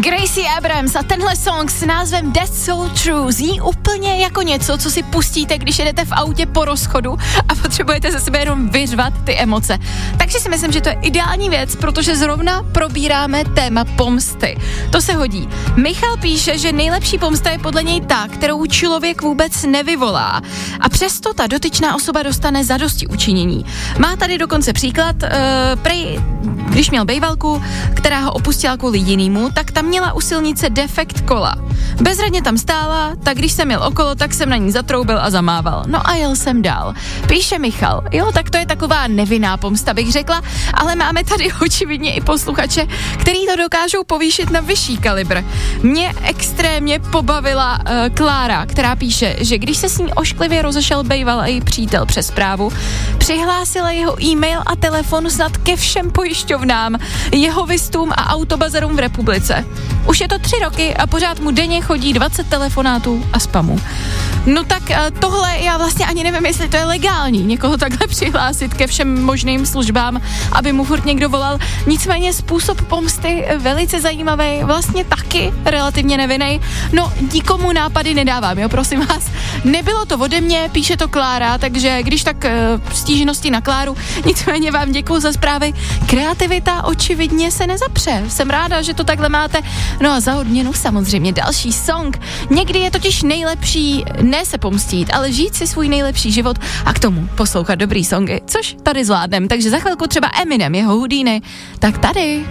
Gracie Abrams a tenhle song s názvem That's So True zní úplně jako něco, co si pustíte, když jedete v autě po rozchodu a potřebujete ze sebe jenom vyřvat ty emoce. Takže si myslím, že to je ideální věc, protože zrovna probíráme téma pomsty. To se hodí. Michal píše, že nejlepší pomsta je podle něj ta, kterou člověk vůbec nevyvolá. A přesto ta dotyčná osoba dostane zadosti učinění. Má tady dokonce příklad, prej, když měl bejvalku, která ho opustila kvůli jinému, tak tam měla u silnice defekt kola. Bezradně tam stála, tak když jsem jel okolo, tak jsem na ní zatroubil a zamával. No a jel jsem dál. Píše Michal, jo, tak to je taková nevinná pomsta, bych řekla, ale máme tady očividně i posluchače, který to dokážou povýšit na vyšší kalibr. Mě extrémně pobavila Klára, která píše, že když se s ní ošklivě rozešel bejvalý přítel přes zprávu, přihlásila jeho e-mail a telefon snad ke všem pojišťovnám, jeho vistům a autobazarům v republice. Už je to 3 roky a pořád mu denně chodí 20 telefonátů a spamu. No tak tohle já vlastně ani nevím, jestli to je legální, někoho takhle přihlásit ke všem možným službám, aby mu furt někdo volal. Nicméně způsob pomsty velice zajímavý, vlastně taky relativně nevinnej. No, nikomu nápady nedávám, jo, prosím vás. Nebylo to ode mě, píše to Klára, takže když tak stížnosti na Kláru. Nicméně vám děkuju za zprávy. Kreativita očividně se nezapře. Jsem ráda, že to takhle máte. No a za odměnu samozřejmě další song. Někdy je totiž nejlepší ne se pomstít, ale žít si svůj nejlepší život a k tomu poslouchat dobrý songy, což tady zvládnem. Takže za chvilku třeba Eminem, jeho Houdini, tak tady.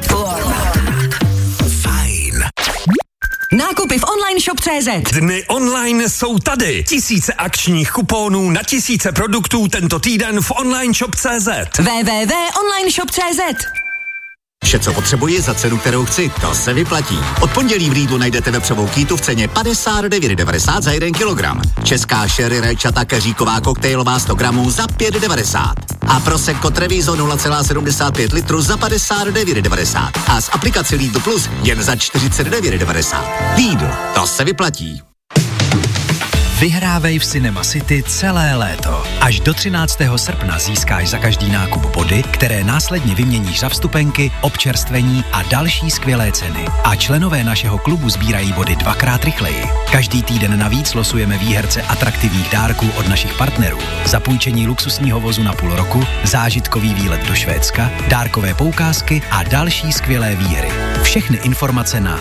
Fajn. Nákupy v online shop.cz. Dny online jsou tady. Tisíce akčních kuponů na tisíce produktů tento týden v online shop.cz. www.onlineshop.cz. Vše, co potřebuji za cenu, kterou chci, to se vyplatí. Od pondělí v Lidlu najdete vepřovou kýtu v ceně 59,90 za 1 kilogram. Česká sherry rajčata keříková koktejlová 100 gramů za 5,90. A Prosecco Treviso 0,75 litru za 59,90. A z aplikace Lidl Plus jen za 49,90. Lidl, to se vyplatí. Vyhrávej v Cinema City celé léto. Až do 13. srpna získáš za každý nákup body, které následně vyměníš za vstupenky, občerstvení a další skvělé ceny. A členové našeho klubu sbírají body 2x rychleji. Každý týden navíc losujeme výherce atraktivních dárků od našich partnerů. Zapůjčení luxusního vozu na půl roku, zážitkový výlet do Švédska, dárkové poukázky a další skvělé výhry. Všechny informace na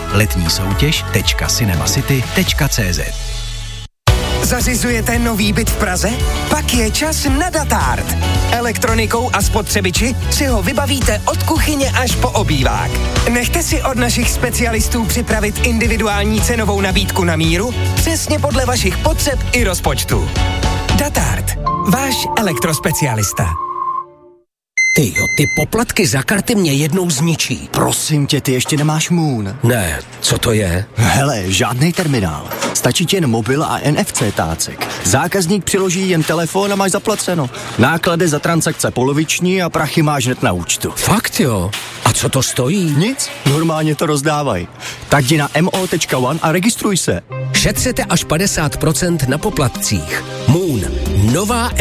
letnísoutěž.cinemacity.cz. Zařizujete nový byt v Praze? Pak je čas na Datart. Elektronikou a spotřebiči si ho vybavíte od kuchyně až po obývák. Nechte si od našich specialistů připravit individuální cenovou nabídku na míru, přesně podle vašich potřeb i rozpočtu. Datart. Váš elektrospecialista. Tyjo, ty poplatky za karty mě jednou zničí. Prosím tě, ty ještě nemáš Moon. Ne, co to je? Hele, žádnej terminál. Stačí ti jen mobil a NFC tácek. Zákazník přiloží jen telefon a máš zaplaceno. Náklady za transakce poloviční a prachy máš hned na účtu. Fakt jo? A co to stojí? Nic, normálně to rozdávají. Tak jdi na mo.one a registruj se. Šetřete až 50% na poplatcích. Moon. Nová